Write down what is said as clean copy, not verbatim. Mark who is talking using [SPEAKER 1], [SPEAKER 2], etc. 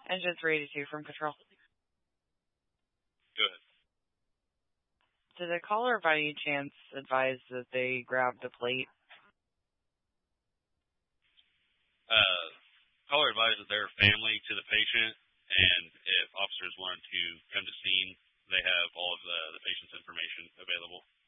[SPEAKER 1] Engine 382 from Control.
[SPEAKER 2] Good.
[SPEAKER 1] Did the caller by any chance advise that they grabbed the plate?
[SPEAKER 2] Caller advised that they're family to the patient, and if officers wanted to come to scene, they have all of the patient's information available.